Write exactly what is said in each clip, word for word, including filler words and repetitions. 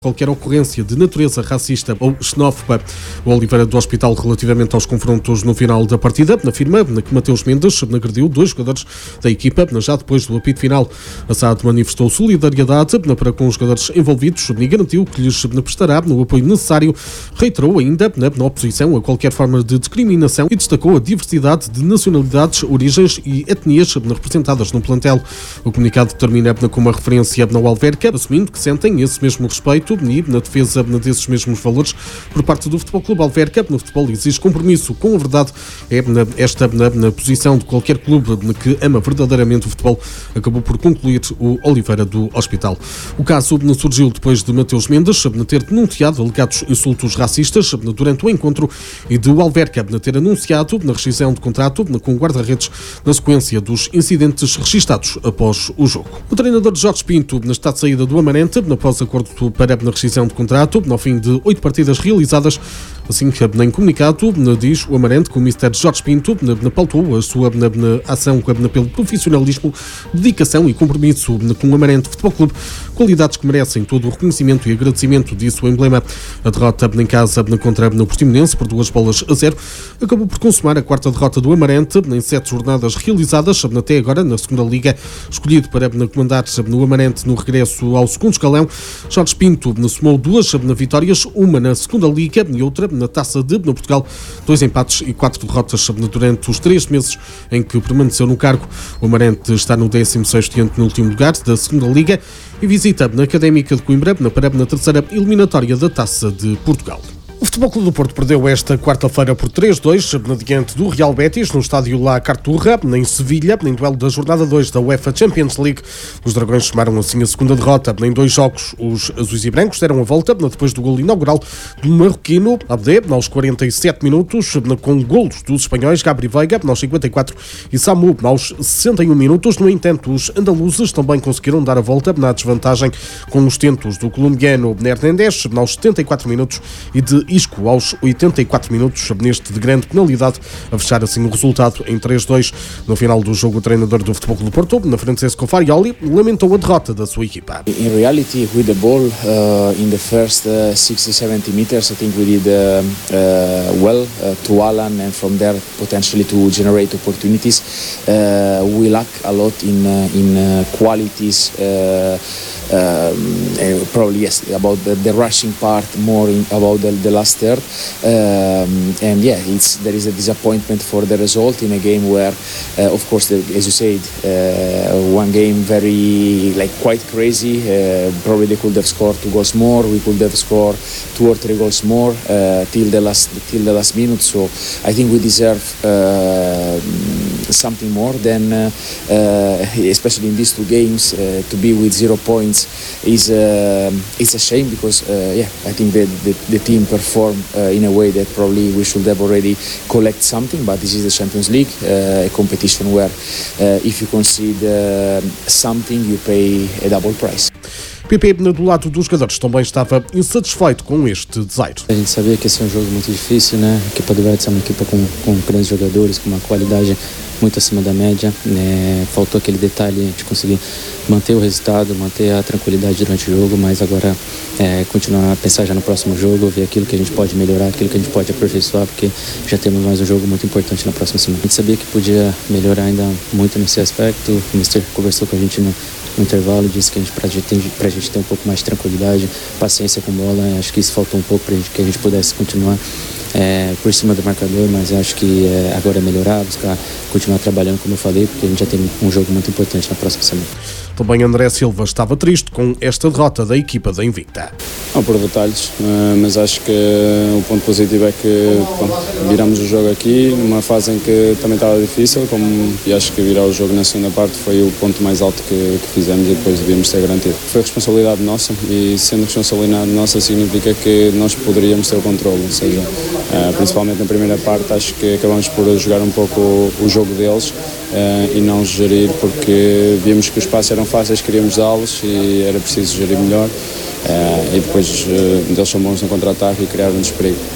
qualquer ocorrência de natureza racista ou xenófoba. O Oliveira do Hospital, relativamente aos confrontos no final da partida, afirma que Mateus Mendes agrediu dois jogadores da equipa. Já depois do apito final, a S A D manifestou solidariedade para com os jogadores envolvidos e garantiu que lhes prestará o apoio necessário. Reiterou ainda na oposição a qualquer forma de discriminação e destacou a diversidade de nacionalidades, origens e etnias representadas no plantel. O comunicado termina com uma referência ao Alverca, assumindo que sentem esse mesmo respeito e na defesa desses mesmos valores por parte do Futebol Clube Alverca. No futebol exige compromisso com a verdade. É esta na, na posição de qualquer clube que ama verdadeiramente o futebol, acabou por concluir o Oliveira do Hospital. O caso surgiu depois de Mateus Mendes ter denunciado alegados insultos racistas durante o encontro e de o Alverca ter anunciado na rescisão de contrato com o guarda-redes na sequência dos incidentes registados após o jogo. O treinador Jorge Pinto está de saída do Amarante após acordo para na rescisão de contrato, no fim de oito partidas realizadas. Assim que em comunicado diz o Amarante que o mister Jorge Pinto pautou a sua ação pelo profissionalismo, dedicação e compromisso com o Amarante Futebol Clube, qualidades que merecem todo o reconhecimento e agradecimento, disse o emblema. A derrota em casa contra o Portimonense por duas bolas a zero acabou por consumar a quarta derrota do Amarante em sete jornadas realizadas até agora na segunda Liga. Escolhido para comandar no Amarante no regresso ao segundo escalão, Jorge Pinto somou duas vitórias, uma na segunda Liga e outra na Taça de Portugal, dois empates e quatro derrotas durante os três meses em que permaneceu no cargo. O Amarante está no décimo sexto e antepenúltimo lugar da segunda Liga e visita na Académica de Coimbra para na terceira eliminatória da Taça de Portugal. O Futebol Clube do Porto perdeu esta quarta-feira por três a dois diante do Real Betis no estádio La Carturra, em Sevilha, em duelo da jornada dois da UEFA Champions League. Os dragões somaram assim a segunda derrota em dois jogos. Os azuis e brancos deram a volta depois do golo inaugural do marroquino Abde aos quarenta e sete minutos, com golos dos espanhóis Gabri Veiga aos cinquenta e quatro e Samu aos sessenta e um minutos. No entanto, os andaluzes também conseguiram dar a volta na desvantagem com os tentos do colombiano Hernández aos setenta e quatro minutos e de Isco aos oitenta e quatro minutos, neste de grande penalidade, a fechar assim o resultado em três a dois. No final do jogo, o treinador do Futebol Clube do Porto, na Francesco Farioli, lamentou a derrota da sua equipa. In reality, with the ball uh, in the first uh, sixty to seventy meters, I think we did uh, uh, well uh, to Alan and from there potentially to generate opportunities. Uh, we lack a lot in uh, in uh, qualities. Uh, Um, probably yes about the, the rushing part, more in, about the, the last third, um, and yeah, it's there is a disappointment for the result in a game where, uh, of course, the, as you said, uh, one game very like quite crazy. Uh, probably they could have scored two goals more. We could have scored two or three goals more uh, till the last till the last minute. So I think we deserve uh, something more than, uh, uh, especially in these two games, uh, to be with zero points. Is uh, it's a shame because uh, yeah, I think that the, the team performed uh, in a way that probably we should have already collect something. But this is the Champions League, uh, a competition where uh, if you concede uh, something, you pay a double price. P P, do lado dos jogadores, também estava insatisfeito com este desaire. A gente sabia que esse é um jogo muito difícil, né? A equipa do Betis é uma equipa com, com grandes jogadores, com uma qualidade muito acima da média. É, faltou aquele detalhe de conseguir manter o resultado, manter a tranquilidade durante o jogo, mas agora é, continuar a pensar já no próximo jogo, ver aquilo que a gente pode melhorar, aquilo que a gente pode aperfeiçoar, porque já temos mais um jogo muito importante na próxima semana. A gente sabia que podia melhorar ainda muito nesse aspecto. O mister conversou com a gente no, no intervalo, disse que a gente, pra, gente, pra gente ter um pouco mais de tranquilidade, paciência com bola. Acho que isso faltou um pouco para que a gente pudesse continuar É, por cima do marcador, mas acho que é, agora é melhorar, buscar continuar trabalhando, como eu falei, porque a gente já tem um jogo muito importante na próxima semana. Também André Silva estava triste com esta derrota da equipa da Invicta. Não por detalhes, mas acho que o ponto positivo é que bom, viramos o jogo aqui numa fase em que também estava difícil, como, e acho que virar o jogo na segunda parte foi o ponto mais alto que, que fizemos e depois devíamos ter garantido. Foi responsabilidade nossa e sendo responsabilidade nossa significa que nós poderíamos ter o controle, ou seja, principalmente na primeira parte acho que acabamos por jogar um pouco o jogo deles e não gerir, porque vimos que os passos eram fáceis, queríamos dá-los e era preciso gerir melhor. Uh, e depois uh, eles são bons no contra-ataque e criaram-nos perigo.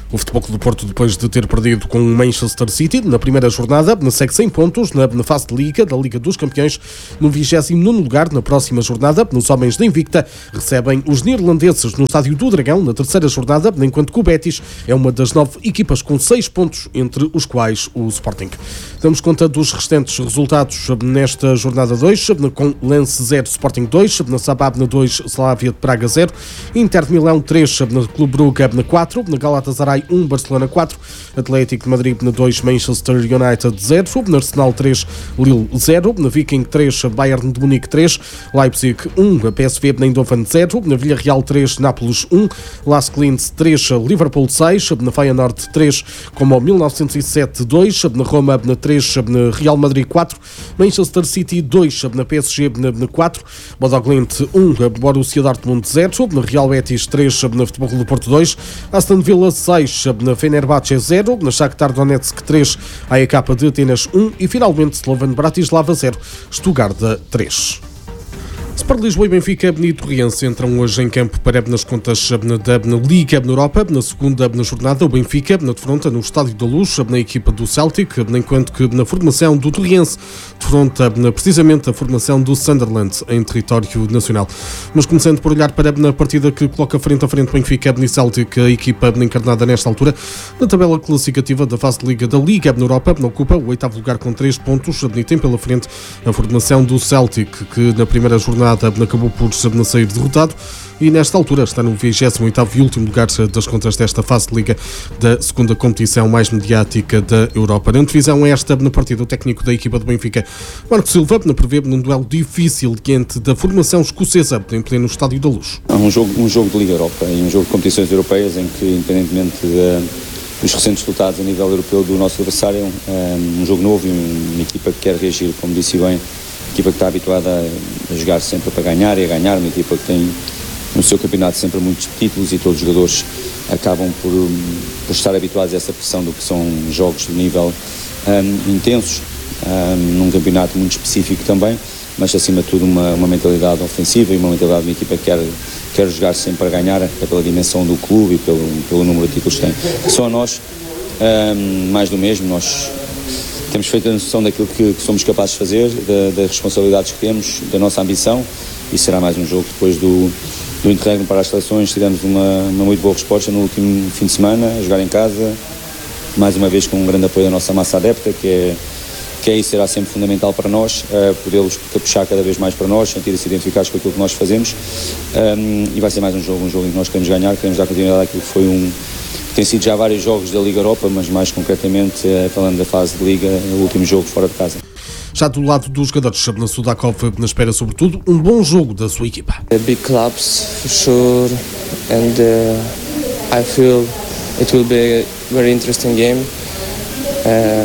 O Futebol Clube do Porto, depois de ter perdido com o Manchester City na primeira jornada, segue cem pontos na, na fase de Liga, da Liga dos Campeões, no vigésimo nono lugar. Na próxima jornada, nos homens da Invicta, recebem os neerlandeses no Estádio do Dragão, na terceira jornada, enquanto que o Betis é uma das nove equipas com seis pontos, entre os quais o Sporting. Damos conta dos restantes resultados nesta jornada dois, com Lens zero, Sporting dois, na Sabab dois, Slavia de Praga zero, Inter de Milão três, na Clube Brugge quatro, na Galatasaray um, Barcelona quatro, Atlético de Madrid dois, Manchester United zero, na Arsenal três, Lille zero, na Viking três, Bayern de Munique três, Leipzig um, P S V Eindhoven zero, na Villarreal três, Nápoles um, Lask Linz três, Liverpool seis, na Feyenoord três, como ao mil novecentos e sete dois, na Roma três, na Real Madrid quatro, Manchester City dois, na P S G quatro, Bodoglimt um, Borussia Dortmund zero, na Real Betis três, na Futebol Clube do Porto dois, Aston Villa seis, na Fenerbahçe zero, na Shakhtar Donetsk três, A E K de Atenas um e finalmente Slovan Bratislava zero, Stuttgart três. Sport Lisboa e Benfica Benito Riense entram hoje em campo para nas contas da Liga na Europa. Na segunda na jornada, o Benfica defronta no Estádio da Luz na equipa do Celtic, enquanto que na formação do Torriense defronta precisamente a formação do Sunderland em território nacional. Mas começando por olhar para a partida que coloca frente a frente Benfica e Celtic, a equipa encarnada nesta altura na tabela classificativa da fase de Liga da Liga na Europa, ocupa o oitavo lugar com três pontos, tem pela frente a formação do Celtic, que na primeira jornada acabou por sair derrotado e nesta altura está no vigésimo oitavo e último lugar das contas desta fase de Liga da segunda competição mais mediática da Europa. Na divisão esta, na partida, o técnico da equipa do Benfica, Marco Silva, prevê num duelo difícil diante da formação escocesa em pleno Estádio da Luz. É um jogo, um jogo de Liga Europa e um jogo de competições europeias em que, independentemente de, dos recentes resultados a nível europeu do nosso adversário, é um jogo novo e uma equipa que quer reagir, como disse bem, uma equipa que está habituada a jogar sempre para ganhar e a ganhar, uma equipa que tem no seu campeonato sempre muitos títulos e todos os jogadores acabam por, por estar habituados a essa pressão do que são jogos de nível um, intensos, um, num campeonato muito específico também, mas acima de tudo uma, uma mentalidade ofensiva e uma mentalidade de uma equipa que quer, quer jogar sempre para ganhar, até pela dimensão do clube e pelo, pelo número de títulos que tem. Só a nós, um, mais do mesmo, nós temos feito a noção daquilo que, que somos capazes de fazer, da, das responsabilidades que temos, da nossa ambição, e será mais um jogo depois do, do interregno para as seleções. Tivemos uma, uma muito boa resposta no último fim de semana, a jogar em casa, mais uma vez com um grande apoio da nossa massa adepta, que é, que é isso, será sempre fundamental para nós, uh, podê-los puxar cada vez mais para nós, sentir-se identificados com aquilo que nós fazemos, um, e vai ser mais um jogo, um jogo em que nós queremos ganhar, queremos dar continuidade àquilo que foi um... Tem sido já vários jogos da Liga Europa, mas mais concretamente, falando da fase de Liga, o último jogo fora de casa. Já do lado dos jogadores, na Sudakov na espera sobretudo um bom jogo da sua equipa. Big clubs, for sure, and uh, I feel it will be a very interesting game. Uh,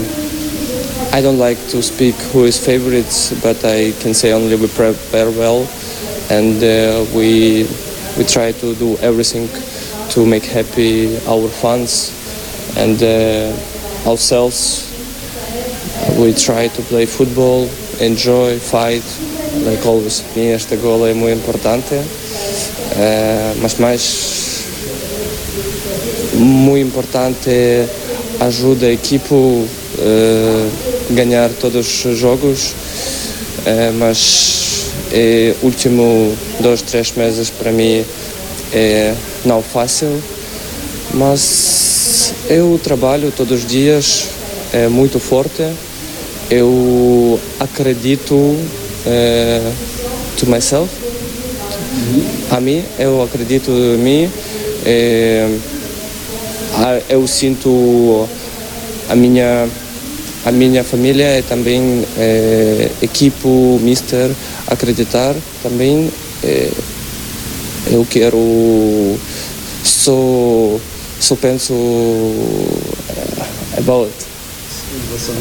I don't like to speak who is favorites, but I can say only we prepare well, and uh, we we try to do everything to make happy our fans and uh, ourselves. We try to play football, enjoy, fight, like always. E este gol é muito importante, uh, mas mais muito importante ajuda a equipa a uh, ganhar todos os jogos, uh, mas é último dois, três meses para mim é não fácil, mas eu trabalho todos os dias, é muito forte, eu acredito uh, to myself, a mim, eu acredito em mim, é, eu sinto a minha a minha família e também é, equipe, mister, acreditar também. É, eu quero só só penso about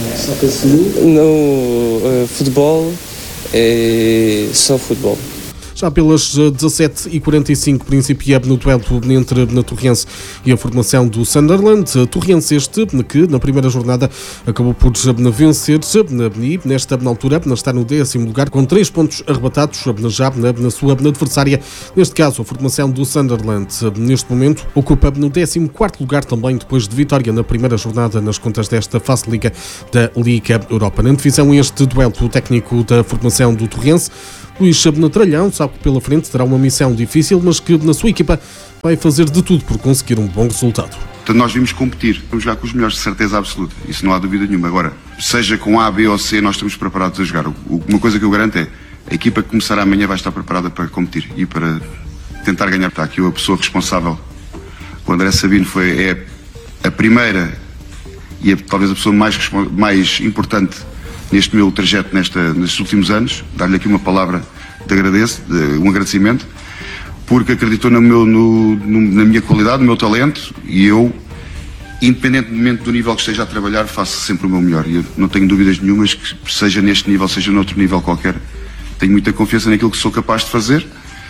Só penso no uh, futebol e só futebol. Já pelas dezassete e quarenta e cinco principia no duelo entre a Torriense e a formação do Sunderland. Torriense este que na primeira jornada acabou por vencer e nesta altura está no décimo lugar com três pontos arrebatados já na sua adversária. Neste caso a formação do Sunderland neste momento ocupa no décimo quarto lugar também depois de vitória na primeira jornada nas contas desta fase de Liga da Liga Europa. Na divisão este duelo o técnico da formação do Torriense, Luís Tralhão, sabe que pela frente terá uma missão difícil, mas que na sua equipa vai fazer de tudo por conseguir um bom resultado. Portanto, nós vimos competir, vamos jogar com os melhores, de certeza absoluta, isso não há dúvida nenhuma. Agora, seja com A, B ou C, nós estamos preparados a jogar. Uma coisa que eu garanto é, a equipa que começará amanhã vai estar preparada para competir e para tentar ganhar. Está aqui a pessoa responsável, o André Sabino, foi, é a primeira e a, talvez a pessoa mais, mais importante neste meu trajeto nesta, nestes últimos anos. Dar-lhe aqui uma palavra de agradeço, de, um agradecimento, porque acreditou no meu, no, no, na minha qualidade, no meu talento, e eu, independentemente do nível que esteja a trabalhar, faço sempre o meu melhor. E eu não tenho dúvidas nenhumas que seja neste nível, seja noutro nível qualquer, tenho muita confiança naquilo que sou capaz de fazer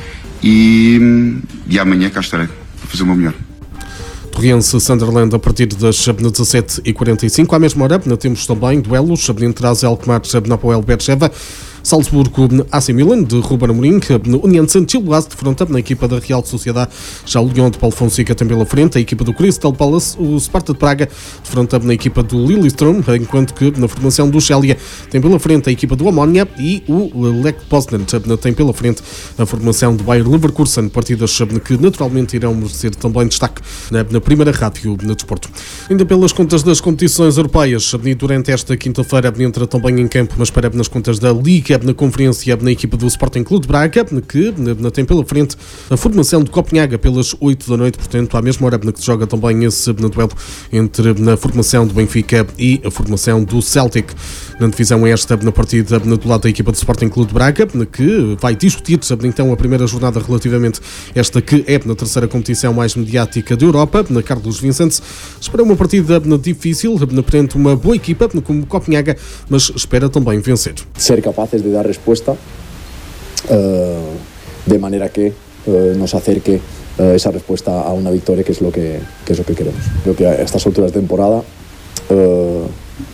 e, e amanhã cá estarei para fazer o meu melhor. Torriense Sunderland a partir das dezassete e quarenta e cinco. À mesma hora temos também duelos entre AZ Alkmaar e Hapoel Beersheva, Salzburgo A C Milan de Ruben Amorim, União de Saint-Gilloise de fronte na equipa da Real Sociedade. Já o Lyon de Paulo Fonseca tem pela frente a equipa do Crystal Palace, o Sparta de Praga de fronte na equipa do Lillestrøm, enquanto que na formação do Celje tem pela frente a equipa do Amónia e o Lech Poznan tem pela frente a formação do Bayer Leverkusen, partidas que naturalmente irão merecer também destaque na, na primeira rádio no desporto. Ainda pelas contas das competições europeias, durante esta quinta-feira entra também em campo, mas para nas contas da Liga na conferência na equipa do Sporting Clube de Braga, que tem pela frente a formação de Copenhaga pelas oito da noite, portanto à mesma hora que se joga também esse duelo entre a formação do Benfica e a formação do Celtic. Na divisão esta, na partida do lado da equipa do Sporting Clube de Braga, que vai discutir então a primeira jornada relativamente esta que é na terceira competição mais mediática da Europa, na Carlos Vicente. Espera uma partida difícil, perante uma boa equipa como Copenhaga, mas espera também vencer. Ser capazes de dar respuesta uh, de manera que uh, nos acerque uh, esa respuesta a una victoria, que es lo que, que es lo que queremos. Creo que a estas alturas de temporada uh,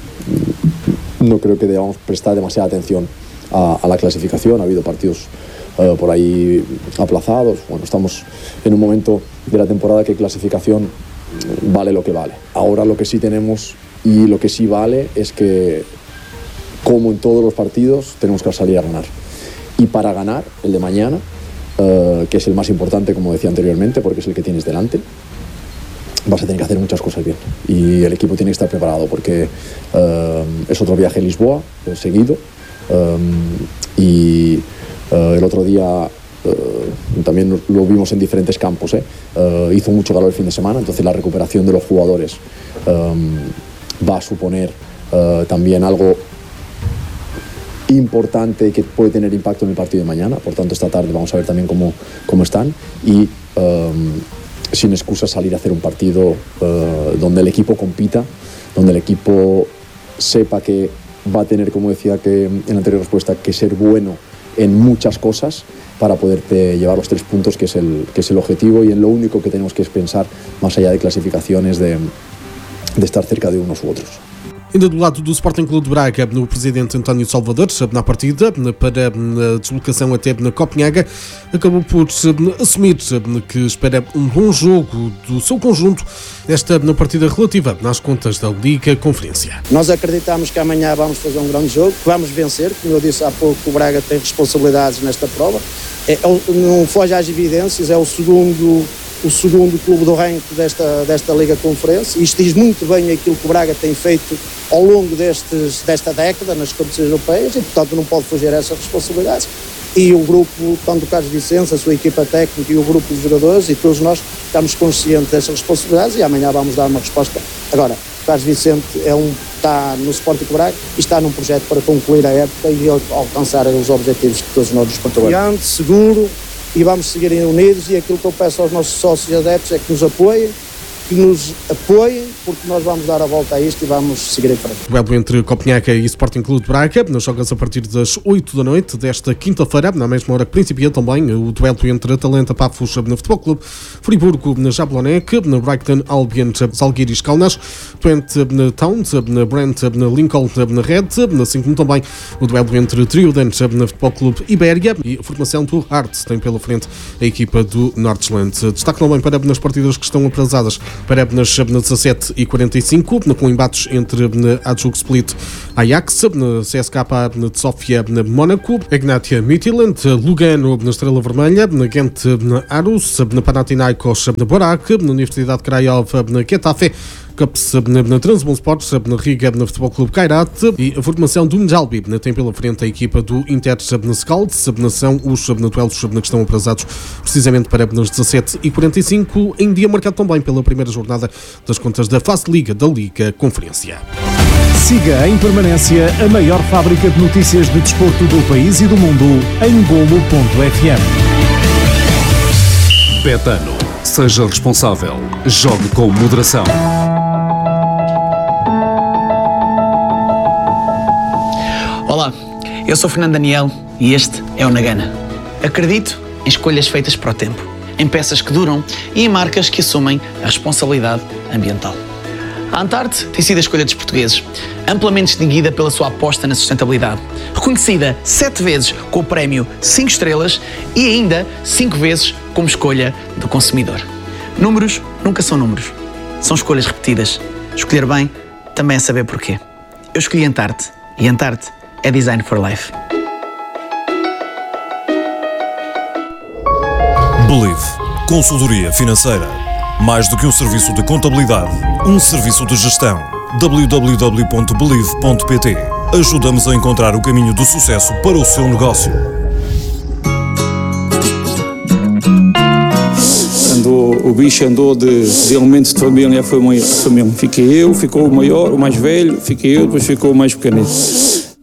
no creo que debamos prestar demasiada atención a, a la clasificación. Ha habido partidos uh, por ahí aplazados. Bueno, estamos en un momento de la temporada que clasificación vale lo que vale. Ahora lo que sí tenemos y lo que sí vale es que, como en todos los partidos, tenemos que salir a ganar. Y para ganar, el de mañana, uh, que es el más importante, como decía anteriormente, porque es el que tienes delante, vas a tener que hacer muchas cosas bien. Y el equipo tiene que estar preparado, porque uh, es otro viaje a Lisboa, eh, seguido. Um, y uh, el otro día uh, también lo vimos en diferentes campos. ¿eh? Uh, hizo mucho calor el fin de semana, entonces la recuperación de los jugadores um, va a suponer uh, también algo importante que puede tener impacto en el partido de mañana. Por tanto, esta tarde vamos a ver también cómo, cómo están y um, sin excusa salir a hacer un partido uh, donde el equipo compita, donde el equipo sepa que va a tener, como decía que en la anterior respuesta, que ser bueno en muchas cosas para poderte llevar los tres puntos, que es el, que es el objetivo, y en lo único que tenemos que es pensar, más allá de clasificaciones, de, de estar cerca de unos u otros. Ainda do lado do Sporting Clube de Braga, no presidente António Salvador, na partida, para a deslocação até na Copenhaga, acabou por assumir que espera um bom jogo do seu conjunto nesta na partida relativa nas contas da Liga Conferência. Nós acreditamos que amanhã vamos fazer um grande jogo, que vamos vencer. Como eu disse há pouco, o Braga tem responsabilidades nesta prova. É, não foge às evidências, é o segundo... o segundo clube do ranking desta, desta Liga Conferência. Isto diz muito bem aquilo que o Braga tem feito ao longo destes, desta década nas competições europeias e, portanto, não pode fugir a essas responsabilidades. E o grupo, tanto o Carlos Vicente, a sua equipa técnica e o grupo de jogadores e todos nós estamos conscientes dessas responsabilidades e amanhã vamos dar uma resposta. Agora, o Carlos Vicente é um, está no Sporting Braga e está num projeto para concluir a época e alcançar os objetivos que todos nós nos portugueses. Seguro, e vamos seguir unidos, e aquilo que eu peço aos nossos sócios e adeptos é que nos apoiem, que nos apoiem, porque nós vamos dar a volta a isto e vamos seguir em frente. O duelo entre Copenhaga e Sporting Clube de Braga, nas jogas a partir das oito da noite desta quinta-feira, na mesma hora que principia também o duelo entre Atalanta Pafos no Futebol Clube, Friburgo na Jablonec, na Brighton Albion Zalgiris Kaunas, Twente na Town, na Brent na Lincoln na Red, assim como também o duelo entre Trioden na Futebol Clube Ibéria e a formação do Hearts tem pela frente a equipa do Nordjylland. Destaque também para nas partidas que estão atrasadas para nas dezassete e quarenta e cinco, com embates entre Hajduk Split Ajax, na C S K de Sofia na Mónaco, Ignatia Midtjylland, Lugano na Estrela Vermelha, na Gent na Aarhus, na Panathinaikos na Borac, na Universidade Craiova na Getafe, Cups na Trabzonspor, na Riga, na Futebol Clube Kairat e a formação do Ndjalbi tem pela frente a equipa do Inter na Scalds, são os duelos que estão atrasados precisamente para nas dezassete e quarenta e cinco, em dia marcado também pela primeira jornada das contas da Fase Liga da Liga Conferência. Siga em permanência a maior fábrica de notícias de desporto do país e do mundo em golo ponto f m. Betano. Seja responsável. Jogue com moderação. Olá, eu sou Fernando Daniel e este é o Nagana. Acredito em escolhas feitas para o tempo, em peças que duram e em marcas que assumem a responsabilidade ambiental. A Antarte tem sido a escolha dos portugueses, amplamente distinguida pela sua aposta na sustentabilidade, reconhecida sete vezes com o prémio cinco estrelas e ainda cinco vezes como escolha do consumidor. Números nunca são números, são escolhas repetidas. Escolher bem também é saber porquê. Eu escolhi Antarte e Antarte é Design for Life. Believe. Consultoria financeira. Mais do que um serviço de contabilidade, um serviço de gestão. w w w ponto believe ponto p t. Ajuda-nos a encontrar o caminho do sucesso para o seu negócio. Andou, o bicho andou de, de elementos de família, foi uma família. Fiquei eu, ficou o maior, o mais velho, fiquei eu, depois ficou o mais pequenino.